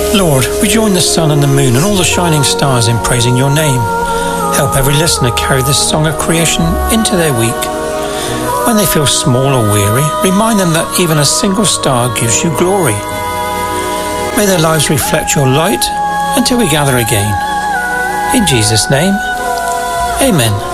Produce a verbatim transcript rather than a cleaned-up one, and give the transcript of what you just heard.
Lord, we join the sun and the moon and all the shining stars in praising your name. Help every listener carry this song of creation into their week. When they feel small or weary, remind them that even a single star gives you glory. May their lives reflect your light until we gather again. In Jesus' name, amen.